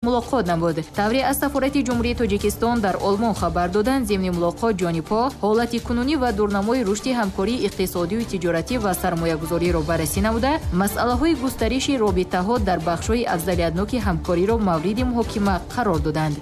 мулоқот намуд. тавре аз сафорати ҷумҳурии Тоҷикистон дар Олмон хабар доданд зимни мулоқот ҷонибҳо ҳолати кунунӣ ва дурнамои рушди ҳамкории иқтисодию тиҷоратӣ ва сармоягузориро баррасӣ намуда, масъалаҳои густариши робитаҳо дар бахшҳои афзалиятноки ҳамкориро мавриди муҳокима қарор доданд.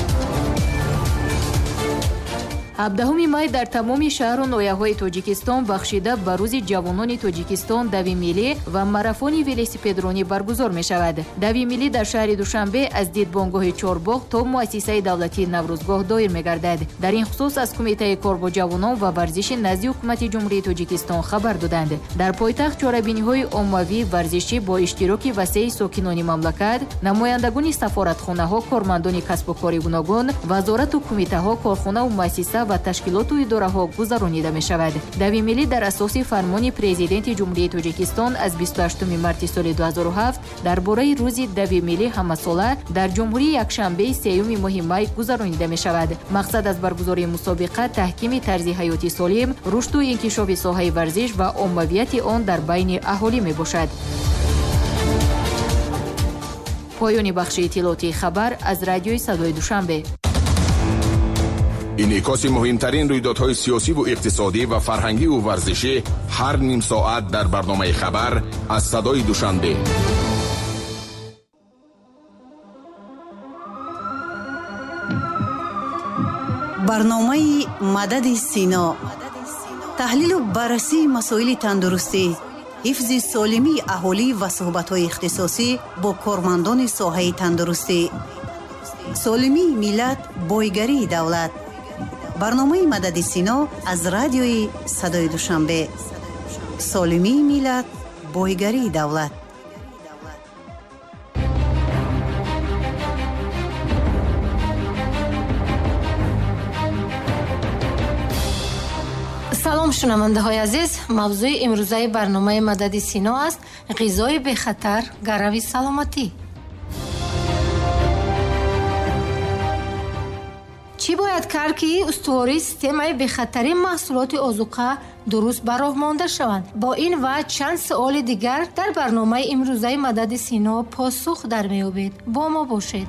17 май дар тамоми шаҳру ноҳияҳои Тоҷикистон бахшида ба рӯзи ҷавонони Тоҷикистон дави миллӣ ва марафони велосипедронӣ баргузор мешавад. Дави миллӣ дар шаҳри Душанбе аз дидбонгоҳи Чорбоғ то муассисаи давлатии Наврӯзгоҳ доир мегардад. Дар ин хусус аз Кумитаи кор бо ҷавонон ва варзиши назди ҳукумати ҷумҳурии Тоҷикистон хабар доданд. Дар пойтахт чорабиниҳои оммавӣ варзишӣ бо иштироки васеъи сокинони мамлакат, намояндагони сафоратхонаҳо, кормандони касбу кори гуногун, вазорату кумитаҳо, корхонаву муассиса ва ташкилоту идораҳо гузаронида мешавад. Дави миллӣ дар асоси фармони президенти ҷумҳурии Тоҷикистон аз 28 марти соли 2007 дар бораи рӯзи дави миллӣ ҳамасола дар ҷумҳурии якшанбеи 3 моҳи май гузаронида мешавад. мақсад аз баргузории мусобиқа таҳкими тарзи ҳаёти солим, рушду инкишофи соҳаи варзиш ва оммавияти он дар байни аҳолӣ мебошад. поёни бахши иттилоотии хабар аз радиои Садои Душанбе. инъикоси муҳимтарин рӯйдодҳои сиёсиву иқтисодӣ ва фарҳангиву варзишӣ ҳар ним соат дар барномаи хабар аз Садои Душанбе. барномаи мадади Сино. таҳлилу баррасии масоили тандурустӣ, ҳифзи солимии аҳолӣ ва суҳбатҳои ихтисосӣ бо кормандони соҳаи тандурустӣ. солимии миллат, бойгарии давлат. барномаи мадади Сино аз радиои Садои Душанбе. солимии миллат, бойгарии давлат. салом шунавандаҳои азиз, мавзӯи имрӯзаи барномаи мадади Сино аст ғизои бехатар гарави саломатӣ. чӣ бояд кард ки устувории системаи бехатарии маҳсулоти озуқа дуруст ба роҳ монда шаванд? бо ин ва чанд суоли дигар дар барномаи имрӯзаи мадади Сино посух дар меёбед. бо мо бошед.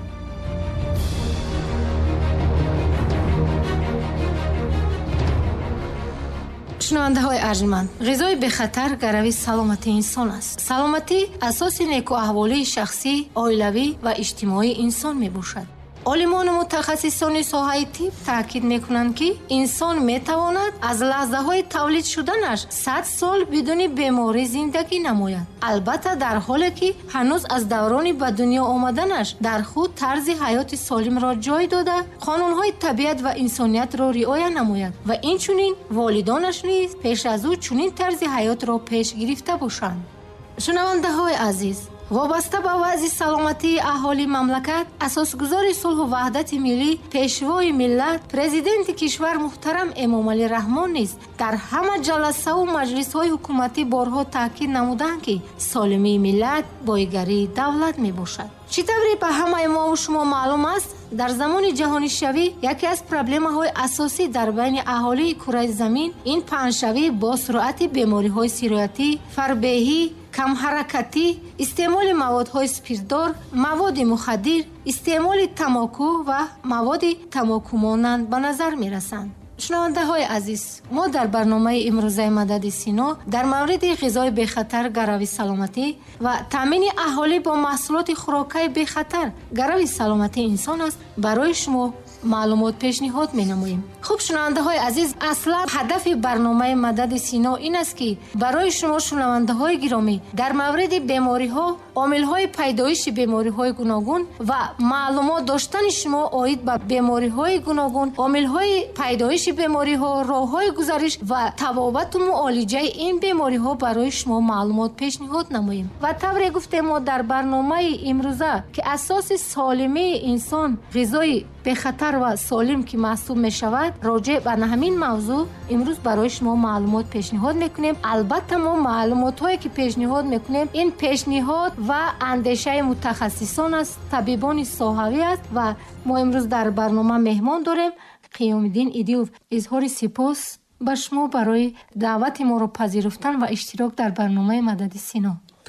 шунавандаҳои арҷманд, ғизои бехатар гарави саломатии инсон аст. саломатӣ асоси некуаҳволии шахсӣ, оилавӣ ва иҷтимоии инсон мебошад. олимону мутахассисони соҳаи тиб таъкид мекунанд ки инсон метавонад аз лаҳзаҳои тавлид шуданаш 100 сол бидуни беморӣ зиндагӣ намояд, албатта дар ҳоле ки ҳанӯз аз даврони ба дунё омаданаш дар худ тарзи ҳаёти солимро ҷой дода, қонунҳои табиат ва инсониятро риоя намояд ва инчунин волидонаш низ пеш аз ӯ чунин тарзи ҳаётро пеш гирифта бошанд. шунавандаҳои азиз, вобаста ба вазъи саломатии аҳолии мамлакат, асосгузори сулҳу ваҳдати миллӣ, пешвои миллат, президенти кишвар муҳтарам Эмомалӣ Раҳмон низ дар ҳама ҷаласаву маҷлисҳои ҳукуматӣ борҳо таъкид намуданд ки солимии миллат бойгарии давлат мебошад. чӣ тавре ба ҳамаи мову шумо маълум аст, дар замони ҷаҳонишавӣ яке аз проблемаҳои асосӣ дар байни аҳолии кураи замин ин паҳншавӣ бо суръати бемориҳои сироятӣ, фарбеҳӣ, камҳаракатӣ, истеъмоли маводҳои спиртдор, маводи мухаддир, истеъмоли тамоку ва маводи тамокумонанд ба назар мерасанд. шунавандаҳои азиз, мо дар барномаи имрӯзаи мадади Сино дар мавриди ғизои бехатар гарави саломатӣ ва таъмини аҳолӣ бо маҳсулоти хӯрокаи бехатар гарави саломатии инсон аст барои шумо маълумот пешниҳод менамоем. хуб шунавандаҳои азиз, аслан ҳадафи барномаи мадади Сино ин аст ки барои шумо шунавандаҳои гиромӣ дар мавриди бемориҳо, омилҳои пайдоиши бемориҳои гуногун ва маълумот доштани шумо оид ба бемориҳои гуногун, омилҳои пайдоиши бемориҳо, роҳҳои гузариш ва табобату муолиҷаи ин бемориҳо барои шумо маълумот пешниҳод намоем. ва тавре гуфтем мо дар барномаи имрӯза ки асоси солимии инсон ғизои бехатар ва солим ки маҳсуб мешавад, роҷеъ ба ҳамин мавзӯъ имрӯз барои шумо маълумот пешниҳод мекунем. албатта мо маълумотҳое ки пешниҳод мекунем ин пешниҳод ва андешаи мутахассисон аст, табибони соҳавӣ аст ва мо имрӯз дар барнома меҳмон дорем. қиёмиддин Идилов, изҳори сипос ба шумо барои даъвати моро пазируфтан ва иштирок дар барномаи мадади Сино.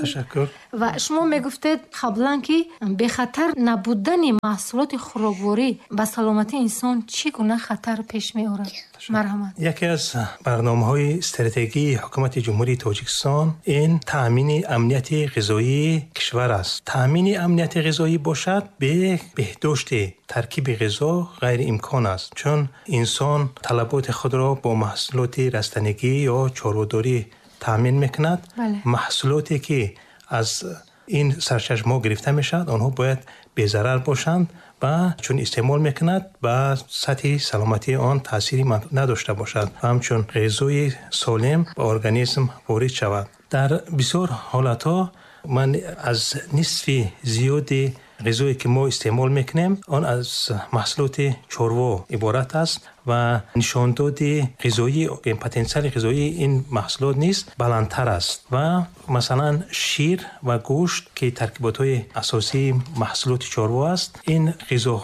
تشکر. و شما میگفتید قبلا که به خطر نبودن محصولات خوراکواری به سلامتی انسان چگونه خطر پیش می آورد؟ مرحمت. یکی از برنامه‌های استراتژی حکومت جمهوری تاجیکستان این تامین امنیت غذایی کشور است. تامین امنیت غذایی باشد به بهداشت ترکیب غذا غیر امکان است، چون انسان طلبات خود را با محصولات رستنگی یا چاروداری تامین میکند. محصولاتی که از این سرچشمه گرفته میشد آنها باید بی ضرر باشند و چون استعمال میکند و سطح سلامتی آن تأثیری نداشته باشد و همچون غذای سالم به ارگانیسم وارد شود. در بسیار حالتها من از نصف زیاد غذایی که ما استعمال میکنیم آن از محصولات چاروا عبارت است و نشانداد غذایی پتانسیل غذایی این محصولات نیست بلندتر است و مثلا شیر و گوشت که ترکیبات اساسی محصولات چاروا است، این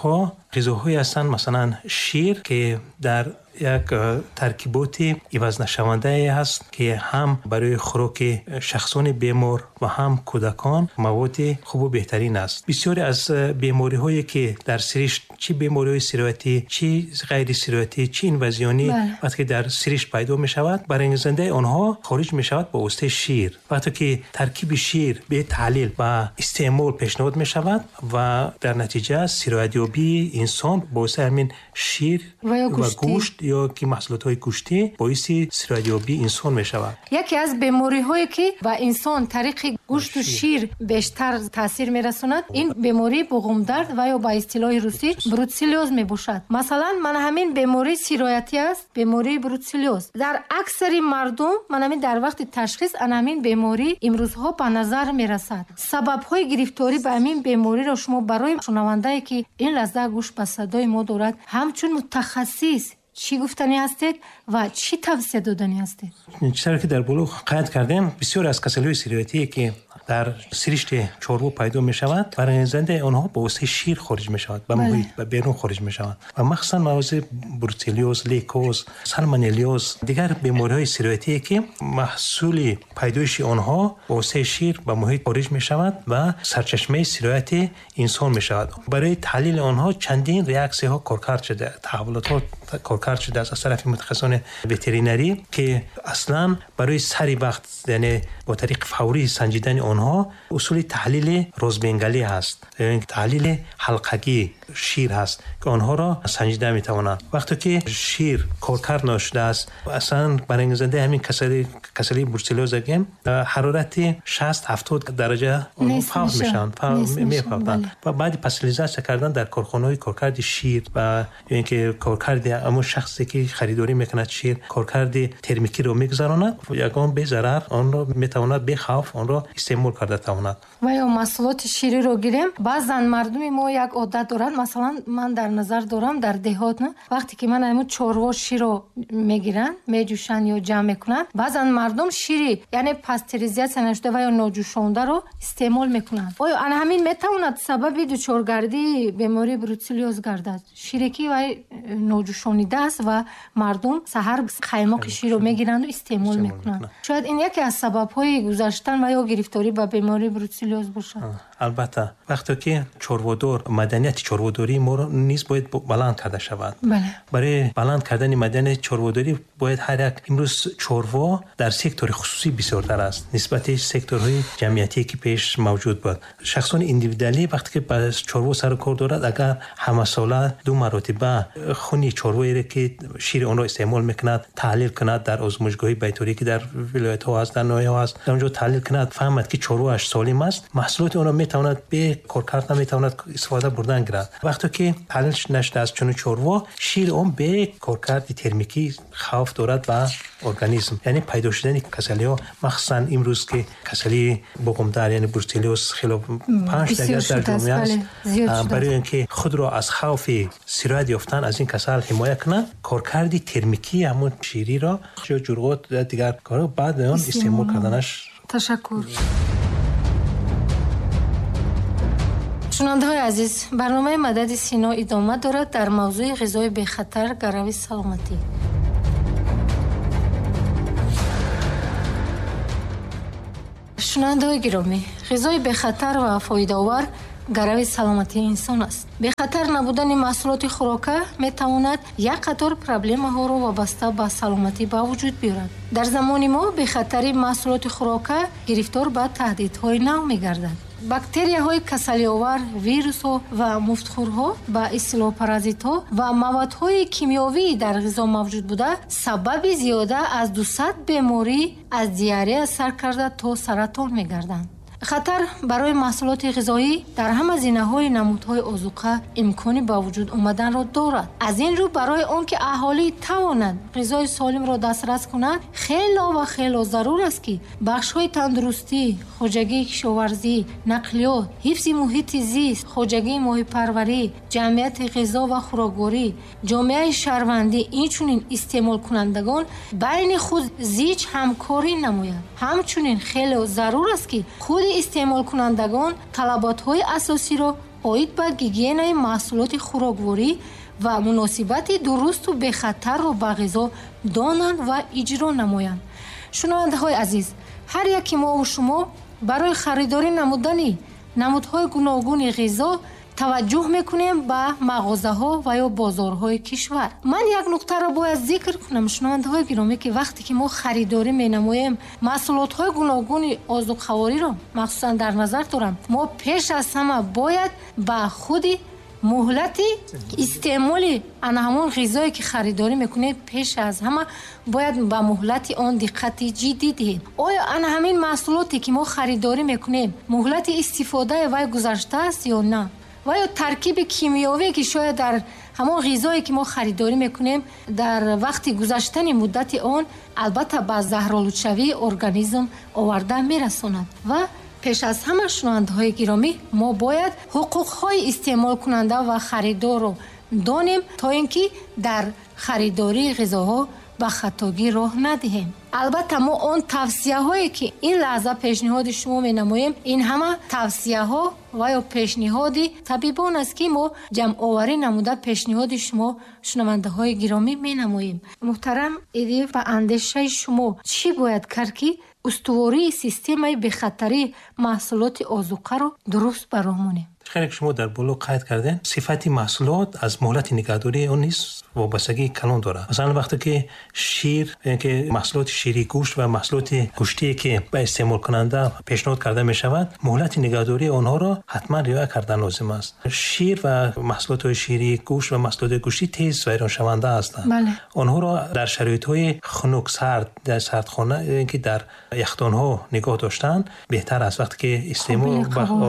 غذاهایی هستند. مثلا شیر که در یک ترکیبات عوض نشونده است که هم برای خوراک شخصان بیمار و هم کودکان مواد خوب و بهترین است. بسیاری از بیماری هایی که در سرشت، چه بیماری های سرایتی، چه غیر سرایتی، چه اینوازیونی وقتی که در سرشت پیدا می شود، برانگیزنده آنها خارج می شود با واسطه شیر. وقتی که ترکیب شیر به تحلیل و استعمال پیشنهاد می شود و در نتیجه سرایتیابی انسان با واسطه همین شیر و گوشت یا که محصولات های گوشتی باعث سرایتیابی انسان می شود. یکی از بیماری هایی که با انسان طریق گوشت و شیر بیشتر تاثیر می رساند این بیماری بغم درد و یا با اصطلاح روسی بروتسلیوز می باشد. مثلا من همین بیماری سرایتی است، بیماری بروتسلیوز. در اکثر مردم من همین در وقت تشخیص همین بیماری امروزها به نظر می رسد. سبب های گرفتاری به همین بیماری را شما برای شنونده که این لحظه گوش به صدای ما دارد همچون متخصص چی گفتنی هستید و چی توصیه دادنی هستید؟ چیزی که در بلوغ قید کردیم، بسیار از کسل‌های سرایتی که در سرشت چاروا پیدا می شود برانگیزنده آنها با واسطه شیر خارج می شود و محیط و بیرون خارج می شود و مخصوصا موضوع بروتسلیوز، لیکوز، سالمونلیوز، دیگر بیماری های سرایتی که محصول پیدایش آنها با واسطه شیر به محیط خارج می شود و سرچشمه سرایت انسان می شود. برای تحلیل آنها چندین ریاکسیون ها کارکرد شده، تحولات ها کارکرد شده از طرف متخصصان وترینری که اصلا برای سری وقت یعنی با طریق فوری سنجیدن آنها اصول تحلیل روزبنگلی هست، تحلیل حلقگی شیر هست که آنها را سنجیده میتوانند. وقتی که شیر کارکرد نشده است اصلا برانگیزنده همین کسری بروتسلیوز گیم حرارت 60-70 درجه فوق میشن میفوتند و بعد پاستوریزاسیون کردن در کارخانه‌های کارکرد شیر و اینکه کارکرد اما شخصی که خریداری میکند شیر کارکرد ترمیکی رو میگذراند و یگان به ضرر آن را میتواند به خوف آن را استعمال کرده تواند. و یا محصولات شیری رو گیریم بعضن مردم ما یک عادت دارند، مثلا من در نظر دارم در دهات وقتی که من همون چاروا شیر رو میگیرن میجوشن یا جمع میکنن بعضن مردم شیری یعنی پاستوریزاسیون نشده و یا ناجوشانده رو استعمال میکنن. آیا آن همین میتواند سبب دچارگردی بیماری بروتسلیوز گردد؟ شیری که و ناجوشانیده است و مردم سحر قایماق شیر رو میگیرن و استعمال میکنن. شاید این یکی از سبب‌های گذشتن و یا گرفتاری به بیماری بروتسلیوز باشد. البته وقتی که چارودار مدنیت چاروداری ما را نیز باید بلند کرده شود. برای بلند کردن مدنیت چاروداری باید هر یک امروز چاروا در سکتور خصوصی بسیارتر است نسبت سکتورهای جمعیتی که پیش موجود بود. شخصان اندیویدوالی وقتی که با چاروا سر کار دارد اگر همه ساله 2 مرتبه خونی چاروایی که شیر آن را استعمال میکند تحلیل کند در آزمایشگاه بیطوری که در ولایت ها هست در ناحیه ها هست در اونجا تحلیل کند فهمد که چارواش سالم است محصولات آن را میتواند به کارکرد نمیتواند استفاده بردن گیرد. وقتی که تحلیل نشده است چون چاروا شیر آن به کارکرد ترمیکی خوف دارد و ارگانیسم یعنی پیدا شدن کسلی ها مخصوصا امروز که کسلی بغمدار یعنی بروتسلیوز خیلی 5% در جامعه است. برای اینکه خود را از خوف سرایت یافتن از این کسل حمایت کنند کارکرد ترمیکی همون شیری را جرقات دیگر کارا بعد آن استعمال کردنش. تشکر. شنونده‌های عزیز برنامه مدد سینا ادامه دارد در موضوع غذای بی خطر گروی سلامتی. шунавандаҳои гиромӣ, ғизои бехатар ва фоидаовар гарави саломатии инсон аст. бехатар набудани маҳсулоти хӯрока метавонад як қатор проблемаҳоро вобаста ба саломатӣ ба вуҷуд биёрад. дар замони мо бехатари маҳсулоти хӯрока гирифтор ба таҳдидҳои нав мегардад. бактерияҳои касалиовар, вирусҳо ва муфтхӯрҳо, ба истлоҳ паразитҳо ва маводҳои кимиёвӣ дар ғизо мавҷуд буда сабаби зиёда аз 200 беморӣ аз диарея сар карда то саратон мегарданд. хатар барои маҳсулоти ғизоӣ дар ҳама зинаҳои намудҳои озуқа имкони ба вуҷуд омаданро дорад. аз ин рӯ барои он ки аҳолӣ тавонад ғизои солимро дастрас кунад, хело ва хело зарур аст ки бахшҳои тандурустӣ, хоҷагии кишоварзӣ, нақлиёт, ҳифзи муҳити зист, хоҷагии моҳипарварӣ, ҷамъияти ғизо ва хӯрокворӣ, ҷомеаи шаҳрвандӣ инчунин истеъмолкунандагон байни худ зич ҳамкорӣ намоянд. ҳамчунин хело зарур аст ки худи истеъмолкунандагон талаботҳои асосиро оид ба гигиенаи маҳсулоти хӯрокворӣ ва муносибати дурусту бехатарро ба ғизо донанд ва иҷро намоянд. шунавандаҳои азиз, ҳар яки мову шумо барои харидорӣ намудани намудҳои гуногуни ғизо таваҷҷӯҳ мекунем ба мағозаҳо ва ё бозорҳои кишвар. ман як нуқтаро бояд зикр кунам, шунавандаҳои гиромӣ, ки вақте ки мо харидорӣ менамоем маҳсулотҳои гуногуни озуқхавориро махсусан дар назар дорам, мо пеш аз ҳама бояд ба худи муҳлати истеъмоли ана ҳамон ғизое ки харидорӣ мекунем, пеш аз ҳама бояд ба муҳлати он диққати ҷиддӣ диҳем. оё ана ҳамин маҳсулоте ки мо харидорӣ мекунем муҳлати истифодаи вай гузаштааст ё на? ва ё таркиби кимиёвие ки шояд дар ҳамон ғизое ки мо харидорӣ мекунем дар вақти гузаштани муддати он албатта ба заҳролудшавии организм оварда мерасонад. ва пеш аз ҳама, шунавандаҳои гиромӣ, мо бояд ҳуқуқҳои истеъмолкунанда ва харидорро донем, то ин ки дар харидории ғизоҳо ба хатогӣ роҳ надиҳем. албатта мо он тавсияҳое ки ин лаҳза пешниҳоди шумо менамоем, ин ҳама тавсияҳо ва ё пешниҳоди табибон аст ки мо ҷамъоварӣ намуда пешниҳоди шумо, шунавандаҳои гиромӣ, менамоем. муҳтарам идӣ, ба андешаи шумо чӣ бояд кард ки устувории системаи бехатарии маҳсулоти озуқаро дуруст ба роҳ монем? خیلی شما در بالا قید کردین صفت محصولات از مهلت نگهداری اون نیست وابستگی کلان داره. مثلا وقتی که شیر، یعنی محصولات شیری گوشت و محصولات گوشتی که به استعمال کننده پیشنهاد کرده می شود، مهلت نگهداری آنها را حتما رعایت کردن لازم است. شیر و محصولات شیری گوشت و محصولات گوشتی تیز ویران شونده هستند. بله. آنها را در شرایط‌های خنک سرد در سردخانه که در یخدان‌ها نگاه داشتن بهتر است. وقتی که استعمال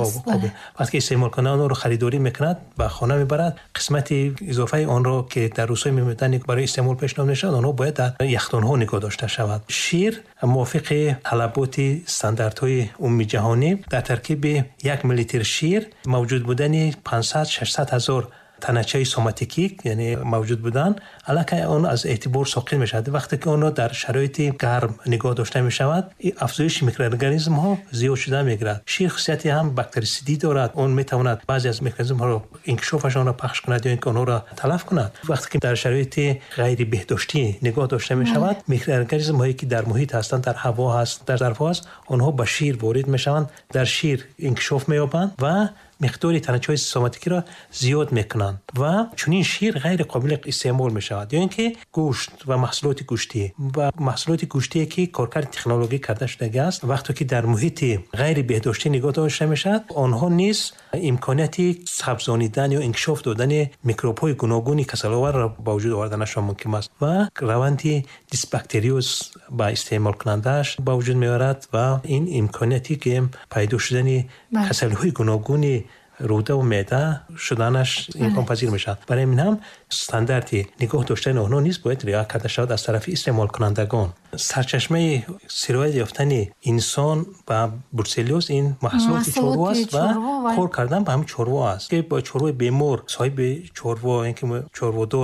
وقتی که استعمال کنه آن رو خریداری میکند به خانه میبرد، قسمت اضافه آن را که در روزهای میمدن برای استعمال پیشنهاد میشود آن را باید در یخدان‌ها نگاه داشته شود. شیر موافق طلبات استانداردهای عمومی جهانی در ترکیب 1 میلیلیتر شیر موجود بودن 500-600 هزار تنچه سوماتیکی یعنی موجود بودن، علاقه آن از اعتبار ساقط می شود. وقتی که آن را در شرایط گرم نگاه داشته می شود، افزایش میکروارگانیسم ها زیاد شده می گیرد. شیر خاصیتی هم باکتریسیدی دارد، اون می تواند بعضی از میکروارگانیسم ها را انکشافشان را پخش کند یا اینکه آنها را تلف کند. وقتی که در شرایط غیر بهداشتی نگاه داشته می شود، میکروارگانیسم هایی که در محیط هستند، در هوا هست، در ظرف‌ها هست، آنها به شیر وارد می شوند، در شیر انکشاف می یابند و مقدار تنچه‌های سوماتیکی را زیاد میکنند و چنین شیر غیر قابل استعمال می شود. یا اینکه گوشت و محصولات گوشتی و محصولات گوشتی که کارکرد تکنولوژی کرده شده است، وقتی که در محیط غیر بهداشتی نگاه داشته می شود، آنها نیز امکانیت سبزانیدن یا انکشاف دادن میکروب‌های گوناگون کسل‌آور را با وجود آوردنشان ممکن است و روند دیسباکتریوز با استعمال کننده‌اش با وجود می‌آورد و این امکانیتی که پیدا شدن کسل‌های گوناگون روده و معده شدنش امکان پذیر میشد. برای این هم استانداردی نگاه داشتن آنها نیز باید رعایت کرده شود از طرف استعمال کنندگان. سرچشمه سرایت یافتن انسان با بروسلیوز این محصولات چروا است و خور کردن به همین چروا است که با چروا بیمار صاحب چروا اینکه چروادار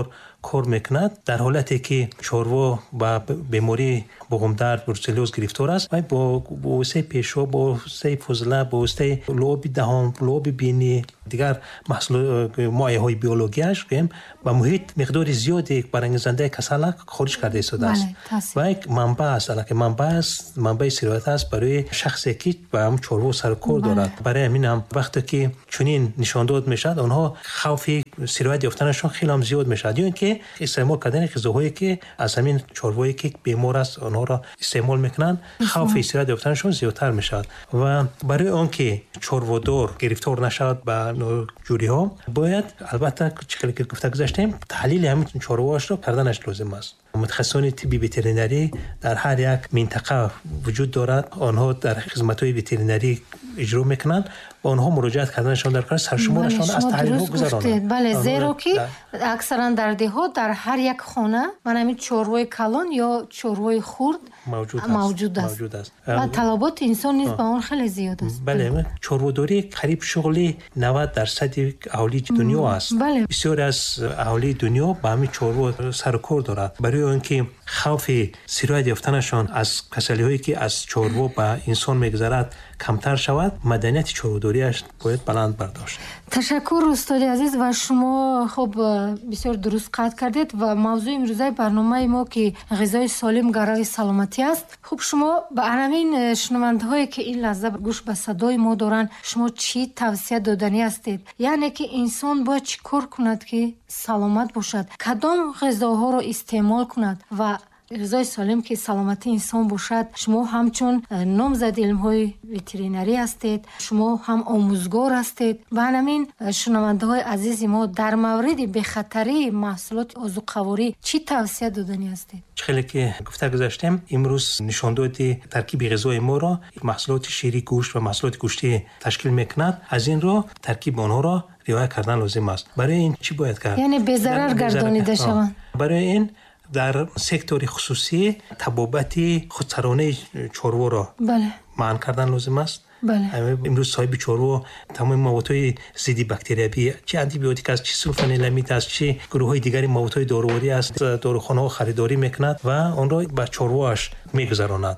کار میکند در حالتی که چاروا با بیماری بغمدرد بروسلوز گرفتار است و با واسطه پیشو با واسطه فضله با واسطه لوب دهان لوب بینی دیگر محصول مایع های بیولوژیش که با محیط مقدار زیادی برانگیزنده کسالک خارج کرده شده است و یک منبع است که منبع ثروت است برای شخصی که با هم چاروا سر کار دارد. برای همین هم وقتی که چنین نشان داد میشد آنها خوف ثروت یافتنشون خیلی هم زیاد میشد، یا اینکه استعمال کردن غذاهایی که از همین چاروایی که بیمار است آنها را استعمال میکنند خوف ثروت یافتنشون زیادتر میشد. و برای آنکه چاروادار گرفتار نشود به جوری ها باید البته چقدر که گفته گذاشتیم تحلیل همین چارواش را کردنش لازم است. متخصصان طبی وترینری در هر یک منطقه وجود دارد، آنها در خدمت‌های وترینری اجرا میکنند و آنها مراجعت کردنشان در کار سرشمارشان از تحلیل‌ها گذرانند. بله، زیرا که اکثرا در دهات در هر یک خانه من همین چاروای کلان یا چاروای خرد موجود است و طلبات انسان نیز به آن خیلی زیاد است. بله، چارواداری قریب شغل 90% اهالی دنیا است. بسیار از اهالی دنیا با همین چاروا سر و کار دارند. برای اینکه خوف ثروت یافتنشان از کسالی‌هایی که از چاروا به انسان میگذرد کمتر شود، مدنیت چارواداریش باید بلند برداشت. تشکر استاد عزیز و شما خب بسیار درست قطع کردید و موضوع امروزه برنامه ما که غذای سالم گروی سلامتی است. خب شما به همین شنوندهایی که این لحظه گوش به صدای ما دارن شما چی توصیه دادنی هستید؟ یعنی که انسان باید چی کار کند که سلامت باشد؟ کدام غذاها رو استعمال کند و غذای سالم که سلامتی انسان باشد؟ شما همچون نامزد علم‌های وترینری هستید، شما هم آموزگار هستید و همین شنونده‌های عزیز ما در مورد بخطری محصولات آذوقه‌واری چی توصیه دادنی هستید؟ خیلی که گفته گذاشتم امروز نشان دادی ترکیب غذای ما را محصولات شیری گوشت و محصولات گوشتی تشکیل میکند. از این را ترکیب آنها را رعایت کردن لازم است. برای این چی باید کرد؟ یعنی به ضرر گردانیده شوند. برای این در سکتور خصوصی تبابت خودسرانه چاروا را منع کردن لازم است. امروز صاحب چاروا تمام موادهای ضد باکتریایی چه آنتی بیوتیک است، چه سولفانیلامید است، چه گروه‌های دیگری موادهای دارویی است داروخانه‌ها خریداری میکند و آن را به چارواش میگذراند.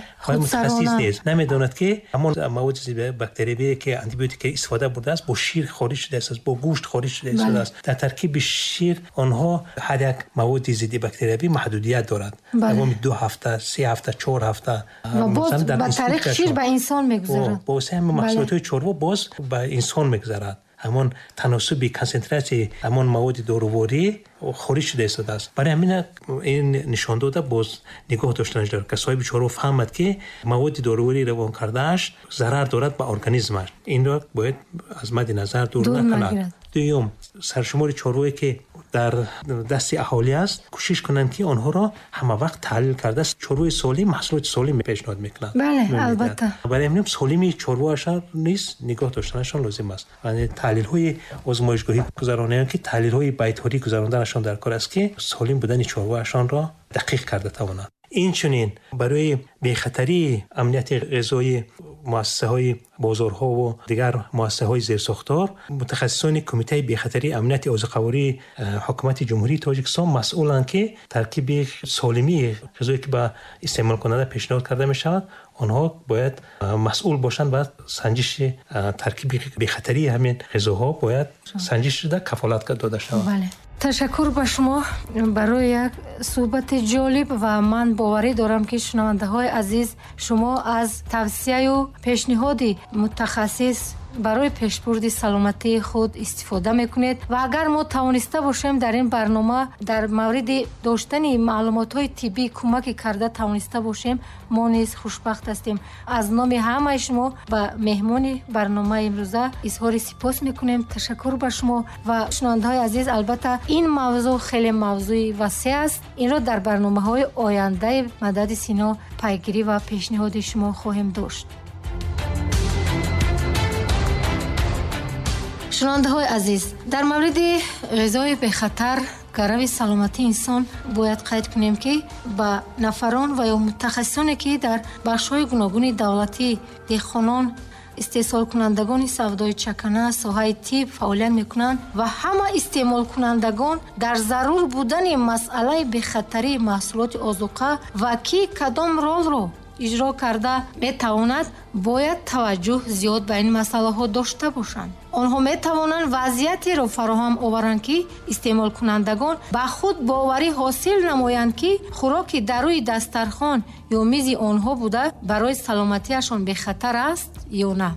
متخصص نیست، نمیداند که همون مواد ضد باکتریایی که آنتی بیوتیک استفاده برده است با شیر خارج شده است، با گوشت خارج شده است. در ترکیب شیر آنها هر یک مواد ضد باکتریایی محدودیت دارد. تمام 2 هفته، 3 هفته، 4 هفته و باز با تاریخ شیر به انسان میگذرد. با همین محصولات چاروا باز به انسان میگذرد. همون تناسب کنسنتراسیون همون مواد دارویی خارج شده است. برای همین این نشان داده باز نگاه داشتنش دارد که صاحب چاروا فهمد که مواد دارویی روان کردهش ضرر دارد به ارگانیسمش. این را باید از مد نظر دور نکند. دوم، سرشمار چاروایی که در دست اهالی است کوشش کنند که آنها را همه وقت تحلیل کرده چاروی سالم محصولات سالم پیشنهاد میکنند. بله، البته برای همین سالمی چاروهاشان نیست نگاه داشتنشان لازم است. یعنی تحلیل های آزمایشگاهی گذرانیدن که تحلیل های بیطاری گذراندنشان در کار است که سالم بودن چاروهاشان را دقیق کرده توانند. این چنین برای بی‌خطری امنیت غذایی مؤسسه‌های بازارها و دیگر مؤسسه‌های زیرساختار متخصصان کمیته بی‌خطری امنیت آذوقه‌واری حکومت جمهوری تاجیکستان مسئولند که ترکیب سالمی غذایی که به استعمال کننده پیشنهاد کرده می‌شود آنها باید مسئول باشند و سنجش ترکیب بی‌خطری همین غذاها باید سنجش شده کفالت داده شود. بله. تشکر به شما برای یک صحبت جالب و من باوری دارم که شنونده های عزیز شما از توصیه و پیشنهاد متخصص برای پیشبرد سلامتی خود استفاده میکنید و اگر ما توانسته باشیم در این برنامه در مورد داشتن معلومات های طبی کمک کرده توانسته باشیم ما نیز خوشبخت هستیم. از نام همه شما به مهمان برنامه امروزه اظهار سپاس میکنیم. تشکر به شما و شنونده های عزیز. البته این موضوع خیلی موضوع وسیع است. این را در برنامه های آینده مدد سینا پیگیری و پیشنهاد شما خواهیم داشت. شنونده های عزیز، در مورد غذای به خطر گروی سلامتی انسان باید قید کنیم که با نفران و یا متخصصانی که در بخش‌های گوناگون دولتی، دهقانان истеҳсолкунандагони савдои чакана, соҳаи тиб фаъолият мекунанд ва ҳама истеъмолкунандагон дар зарур будани масъалаи бехатарии маҳсулоти озуқа ва ки кадом ролро иҷро карда метавонад, бояд таваҷҷӯҳ зиёд ба ин масъалаҳо дошта бошанд. онҳо метавонанд вазъиятеро фароҳам оваранд, ки истеъмолкунандагон ба худ боварӣ ҳосил намоянд, ки хӯроки дар рӯи дастархон ё мизи онҳо буда барои саломатиашон бехатар аст ё на.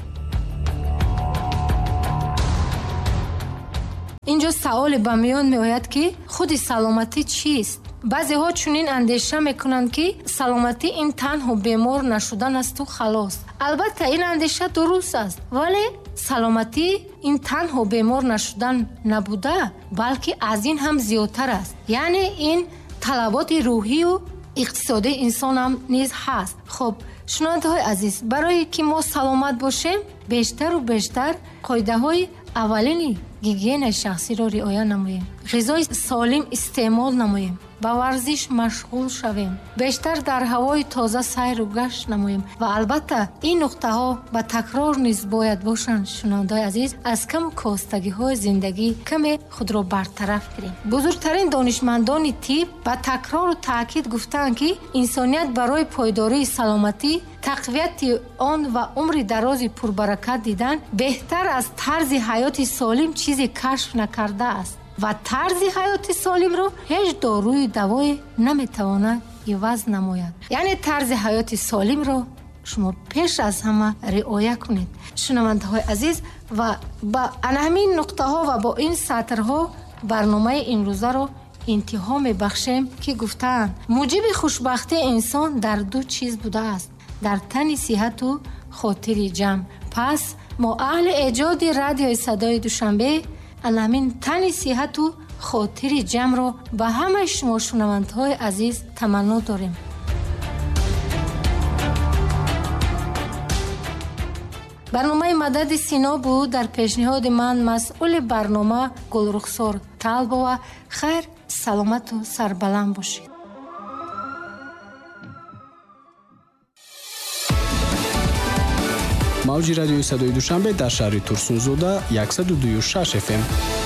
инҷо саоле ба миён меояд, ки худи саломатӣ чист? баъзеҳо чунин андеша мекунанд, ки саломатӣ ин танҳо бемор нашудан асту халос. албатта ин андеша дуруст аст, вале саломатӣ ин танҳо бемор нашудан набуда, балки аз ин ҳам зиёдтар аст. яъне ин талаботи рӯҳию иқтисодии инсон ҳам низ ҳаст. хуб, шунавандаҳои азиз, барое ки мо саломат бошем, бештару бештар қоидаҳои аввалини гигиенаи шахсиро риоя намоем, ғизои солим истеъмол намоем, ба варзиш машғул шавем, бештар дар ҳавои тоза сайру гашт намоем ва албатта ин нуқтаҳо ба такрор низ бояд бошанд. шунавандаҳои азиз, аз каму костагиҳои зиндагӣ каме худро бартараф гирем. бузургтарин донишмандони тиб ба такрору таъкид гуфтаанд, ки инсоният барои пойдории саломатӣ, тақвияти он ва умри дарози пурбаракат дидан беҳтар аз тарзи ҳаёти солим чизе кашф накардааст ва тарзи ҳаёти солимро ҳеҷ дорӯи давое наметавонад иваз намояд. яъне тарзи ҳаёти солимро шумо пеш аз ҳама риоя кунед. шунавандаҳои азиз, ва ба анаҳамин нуқтаҳо ва бо ин сатрҳо барномаи имрӯзаро интиҳо мебахшем, ки гуфтаанд муҷиби хушбахтии инсон дар ду чиз будааст: дар тани сиҳату хотири ҷамъ. пас мо аҳли эҷоди радиои садои душанбе анаҳамин тани сиҳату хотири ҷамъро ба ҳамаи шумо шунавандаҳои азиз таманно дорем. барномаи мадади сино буд. дар пешниҳоди ман масъули барнома Гулрухсор Талбова. хайр, саломату сарбаланд бошед. мавҷи радиои садои душанбе дар шаҳри Турсунзода 102.6 FM.